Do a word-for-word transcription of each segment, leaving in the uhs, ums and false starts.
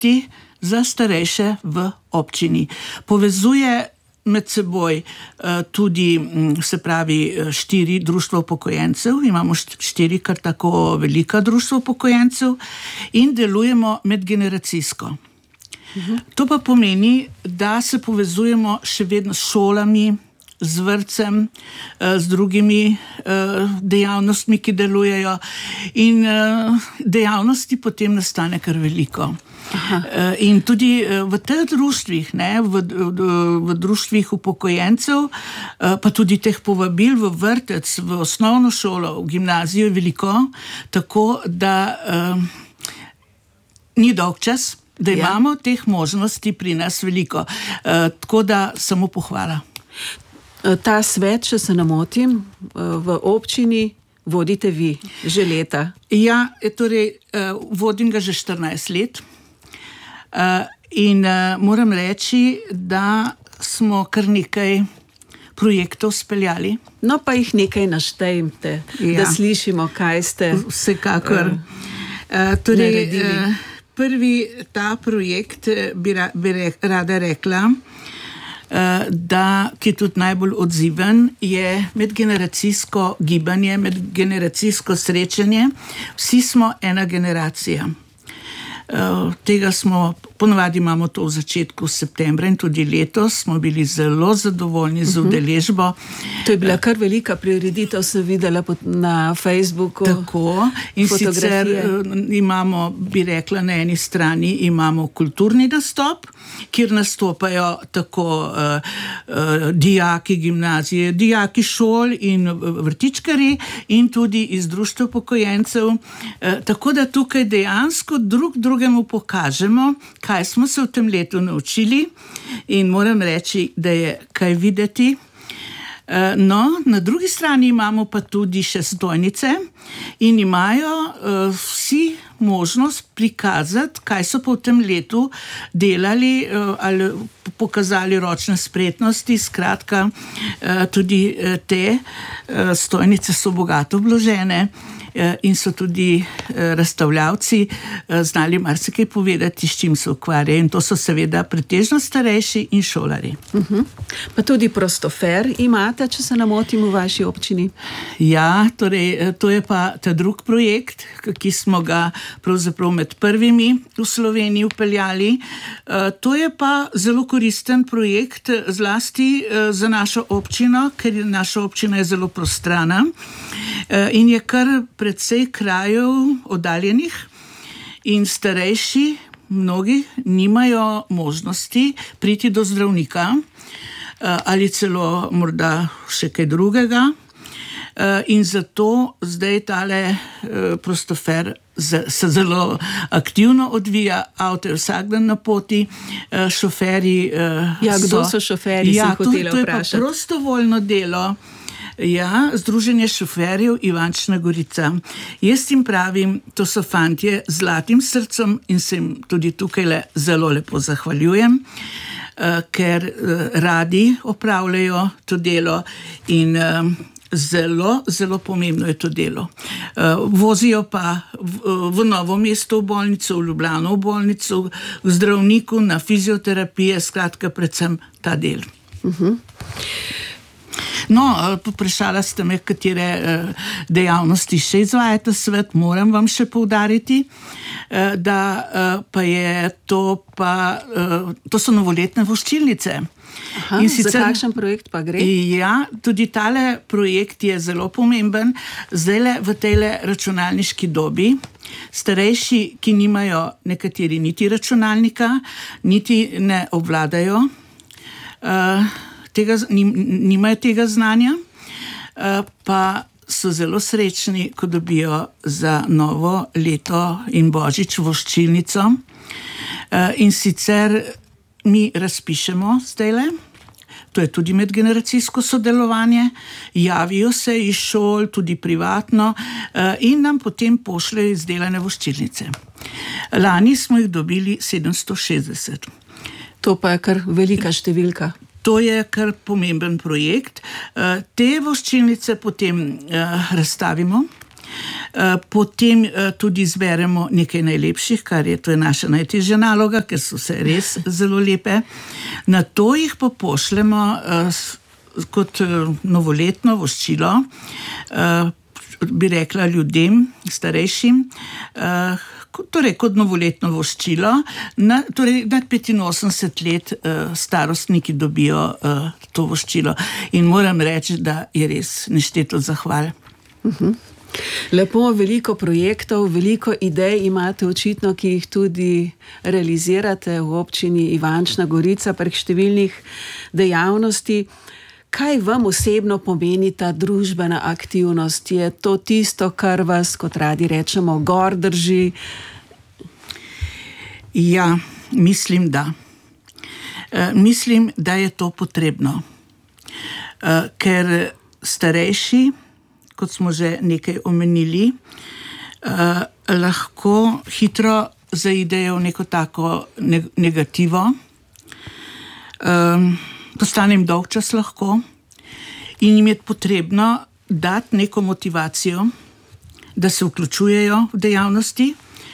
projekti za starejše v občini. Povezuje med seboj tudi, se pravi, štiri društva upokojencev, imamo štiri kar tako velika društva upokojencev in delujemo medgeneracijsko. Uh-huh. To pa pomeni, da se povezujemo še vedno s šolami, z vrtcem, z drugimi dejavnostmi, ki delujejo, in dejavnosti potem nastane kar veliko. Aha. In tudi v teh društvih, ne, v, v, v društvih upokojencev, pa tudi teh povabil v vrtec, v osnovno šolo, v gimnazijo je veliko, tako da um, ni dolg čas, da imamo ja. teh možnosti pri nas veliko. Uh, tako da samo pohvala. Ta svet, če se ne motim, v občini vodite vi že leta. Ja, torej vodim ga že štirinajst let in moram reči, da smo kar nekaj projektov speljali. No, pa jih nekaj naštejte, ja. da slišimo, kaj ste Vsekakor. Uh, torej, naredili. Prvi ta projekt bi, ra, bi re, rada rekla, da, ki je tudi najbolj odziven, je medgeneracijsko gibanje, medgeneracijsko srečanje. Vsi smo ena generacija. Tega smo, ponovadi imamo to v začetku septembra in tudi letos smo bili zelo zadovoljni z udeležbo. To je bila kar velika prireditev, sem videla na Facebooku. Tako, in sicer imamo, bi rekla, na eni strani imamo kulturni nastop, kjer nastopajo tako uh, uh, dijaki gimnazije, dijaki šol in vrtičkari in tudi iz društva upokojencev. Uh, tako da tukaj dejansko drug drugemu pokažemo, kaj smo se v tem letu naučili, in moram reči, da je kaj videti. No, na drugi strani imamo pa tudi še stojnice in imajo uh, vsi možnost prikazati, kaj so pa v tem letu delali uh, ali pokazali ročne spretnosti. Skratka, uh, tudi uh, te uh, stojnice so bogato obložene in so tudi razstavljavci znali marsikaj povedati, s čim se ukvarjajo. In to so seveda pretežno starejši in šolari. Uh-huh. Pa tudi prostofer imate, če se ne motim, v vaši občini? Ja, torej, to je pa ta drug projekt, ki smo ga pravzaprav med prvimi v Sloveniji upeljali. To je pa zelo koristen projekt, zlasti za našo občino, ker naša občina je zelo prostrana in je kar predvsej krajev oddaljenih in starejši, mnogi nimajo možnosti priti do zdravnika ali celo morda še kaj drugega. In zato zdaj tale prostofer se zelo aktivno odvija, avto je vsak dan na poti, šoferji ja, kdo so, so šoferji, ja, sem hotela to, to vprašati. Je pa prostovoljno delo. Ja, Združenje šoferjev Ivančna Gorica. Jaz jim pravim, to so fantje z zlatim srcem in se jim tudi tukaj le zelo lepo zahvaljujem, ker radi opravljajo to delo in zelo, zelo pomembno je to delo. Vozijo pa v, v Novo mesto v bolnico, v Ljubljano v bolnico, v zdravniku, na fizioterapije, skratka predvsem ta del. Uh-huh. No, poprašala ste me, katere dejavnosti še izvajate svet. Moram vam še poudariti, da pa je to pa, to so novoletne voščilnice. Aha, in sicer, za kakšen projekt pa gre? Ja, tudi tale projekt je zelo pomemben. Zdajle v tejle računalniški dobi starejši, ki nimajo nekateri niti računalnika, niti ne obvladajo uh, Tega, nimajo tega znanja, pa so zelo srečni, ko dobijo za novo leto in božič voščilnico. In sicer mi razpišemo zdajle, to je tudi medgeneracijsko sodelovanje, javijo se iz šol, tudi privatno, in nam potem pošljejo izdelane voščilnice. Lani smo jih dobili sedemsto šestdeset. To pa je kar velika številka. To je kar pomemben projekt. Te voščilnice potem razstavimo Potem tudi izberemo nekaj najlepših, kar je, to je naša najtežja naloga, ker so vse res zelo lepe. Na to jih pa pošljemo kot novoletno voščilo, bi rekla ljudem, starejšim, torej kot novoletno voščilo, na, torej nad petinosemdeset let starostniki dobijo to voščilo. In moram reči, da je res nešteto zahval. Uh-huh. Lepo, veliko projektov, veliko idej imate očitno, ki jih tudi realizirate v občini Ivančna Gorica prek številnih dejavnosti. Kaj vam osebno pomeni ta družbena aktivnost? Je to tisto, kar vas, kot radi rečemo, gor drži? Ja, mislim, da. E, mislim, da je to potrebno. E, ker starejši, kot smo že nekaj omenili, e, lahko hitro zaidejo v neko tako negativo. E, Postane jim dolg čas lahko in jim je potrebno dati neko motivacijo, da se vključujejo v dejavnosti.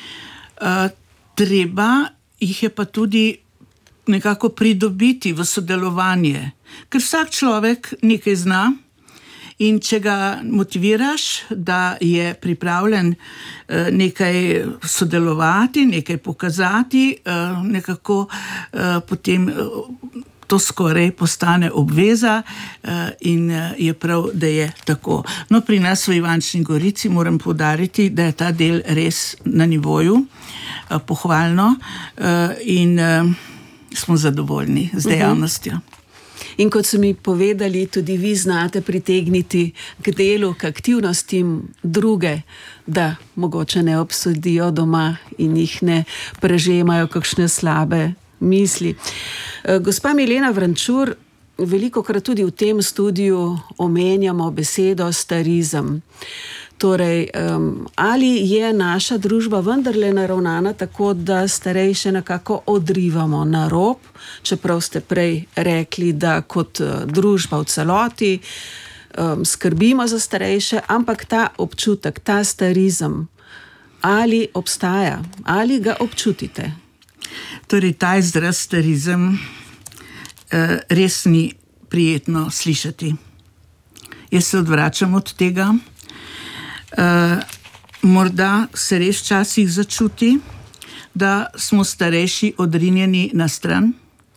Treba jih je pa tudi nekako pridobiti v sodelovanje, ker vsak človek nekaj zna in če ga motiviraš, da je pripravljen nekaj sodelovati, nekaj pokazati, nekako potem to skoraj postane obveza in je prav, da je tako. No, pri nas v Ivančni Gorici moram poudariti, da je ta del res na nivoju, pohvalno in smo zadovoljni z dejavnostjo. In kot so mi povedali, tudi vi znate pritegniti k delu, k aktivnostim druge, da mogoče ne obsodijo doma in jih ne prežemajo kakšne slabe misli. Gospa Milena Vrančur, velikokrat tudi v tem studiu omenjamo besedo starizem. Torej, um, ali je naša družba vendarle naravnana tako, da starejše nekako odrivamo na rob, čeprav ste prej rekli, da kot družba v celoti um, skrbimo za starejše, ampak ta občutek, ta starizem, ali obstaja, ali ga občutite? Torej, ta izraz starizem eh, res ni prijetno slišati. Jaz se odvračam od tega. Eh, morda se res včasih začuti, da smo starejši odrinjeni na stran.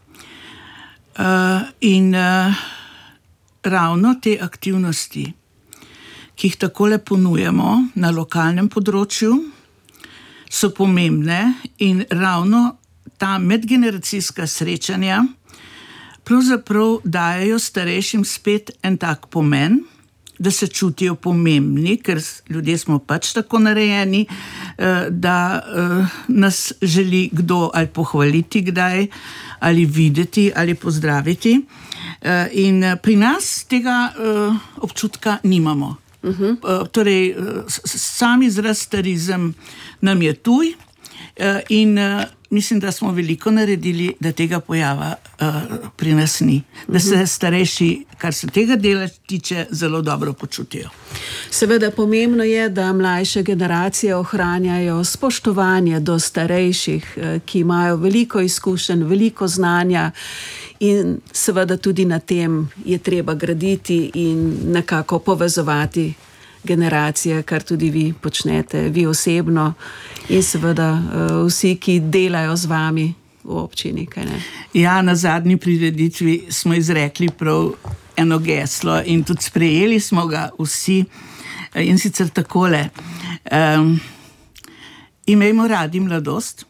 Eh, in eh, ravno te aktivnosti, ki jih takole ponujamo na lokalnem področju, so pomembne in ravno ta medgeneracijska srečanja pravzaprav dajejo starejšim spet en tak pomen, da se čutijo pomembni, ker ljudje smo pač tako narejeni, da nas želi kdo ali pohvaliti kdaj, ali videti, ali pozdraviti. In pri nas tega občutka nimamo. Uh-huh. Torej, sam izraz starizem nam je tuj in mislim, da smo veliko naredili, da tega pojava pri nas ni. Da se starejši, kar se tega dela tiče, zelo dobro počutijo. Seveda pomembno je, da mlajše generacije ohranjajo spoštovanje do starejših, ki imajo veliko izkušenj, veliko znanja in seveda tudi na tem je treba graditi in nekako povezovati generacije, kar tudi vi počnete, vi osebno in seveda vsi, ki delajo z vami v občini, kaj ne? Ja, na zadnji prireditvi smo izrekli prav eno geslo in tudi sprejeli smo ga vsi in sicer takole. Um, imejmo radi mladost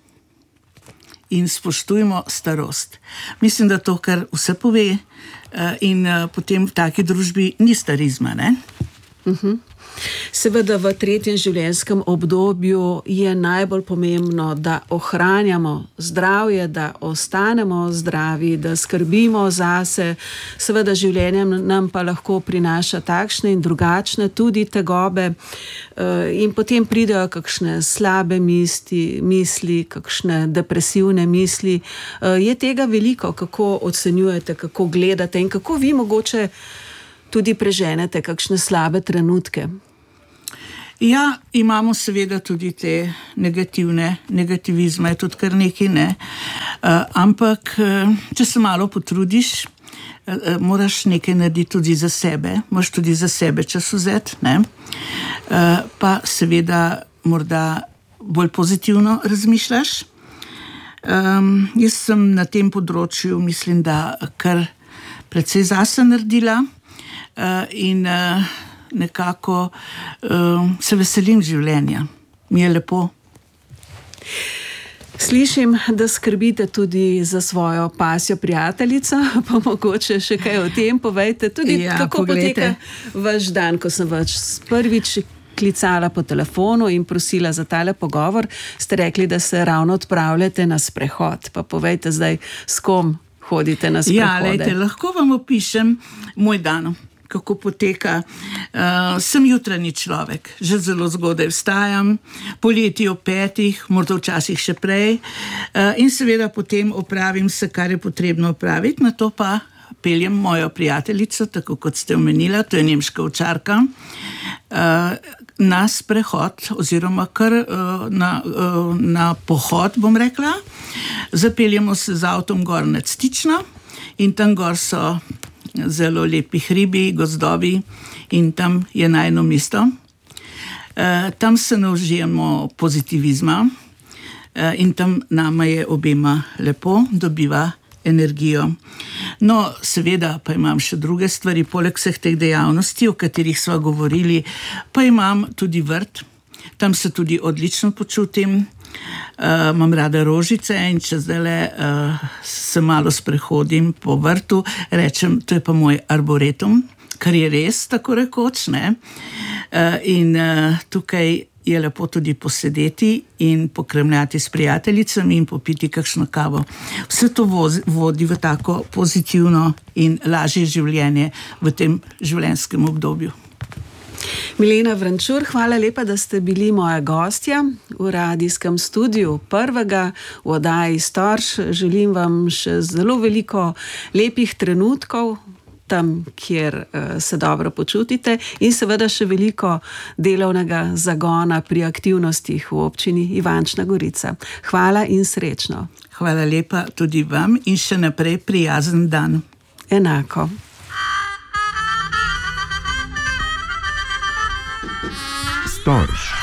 in spoštujmo starost. Mislim, da to, kar vse pove in potem v taki družbi ni starizma, ne? Uh-huh. Seveda v tretjem življenjskem obdobju je najbolj pomembno, da ohranjamo zdravje, da ostanemo zdravi, da skrbimo zase. Seveda življenje nam pa lahko prinaša takšne in drugačne tudi tegobe in potem pridejo kakšne slabe misli, misli, kakšne depresivne misli. Je tega veliko, kako ocenjujete, kako gledate in kako vi mogoče tudi preženete kakšne slabe trenutke? Ja, imamo seveda tudi te negativne, negativizme, tudi kar nekaj, ne. Uh, ampak, uh, če se malo potrudiš, uh, moraš nekaj narediti tudi za sebe, moraš tudi za sebe čas vzeti, ne. Uh, pa seveda morda bolj pozitivno razmišljaš. Um, jaz sem na tem področju, mislim, da kar precej zase naredila uh, in uh, nekako uh, se veselim življenja. Mi je lepo. Slišim, da skrbite tudi za svojo pasjo prijateljico, pa mogoče še kaj o tem povejte. Tudi ja, kako poglejte. Poteka vaš dan, ko sem vas prvič klicala po telefonu in prosila za tale pogovor, ste rekli, da se ravno odpravljate na sprehod. Pa povejte zdaj, s kom hodite na sprehode. Ja, lejte, lahko vam opišem moj dan, kako poteka. Uh, sem jutranji človek, že zelo zgodaj vstajam, poleti ob petih, morda včasih še prej, uh, in seveda potem opravim vse, kar je potrebno opraviti, na to pa peljem mojo prijateljico, tako kot ste omenila, to je nemška ovčarka, uh, na sprehod oziroma kar uh, na, uh, na pohod, bom rekla. Zapeljemo se z avtom gor nad Stično in tam gor so zelo lepi hribi, gozdovi in tam je najino mesto. E, tam se naužijemo pozitivizma e, in tam nama je obema lepo, dobiva energijo. No, seveda pa imam še druge stvari, poleg vseh teh dejavnosti, o katerih sva govorili, pa imam tudi vrt, tam se tudi odlično počutim. Uh, imam rada rožice in če zdajle uh, se malo sprehodim po vrtu, rečem, to je pa moj arboretum, kar je res tako rekoč, ne. Uh, in uh, tukaj je lepo tudi posedeti in pokremljati s prijateljicami in popiti kakšno kavo. Vse to vozi, vodi v tako pozitivno in lažje življenje v tem življenjskem obdobju. Milena Vrančur, hvala lepa, da ste bili moja gostja v radijskem studiu prvega v oddaji Storž. Želim vam še zelo veliko lepih trenutkov tam, kjer uh, se dobro počutite in seveda še veliko delovnega zagona pri aktivnostih v občini Ivančna Gorica. Hvala in srečno. Hvala lepa tudi vam in še naprej prijazen dan. Enako. Storž.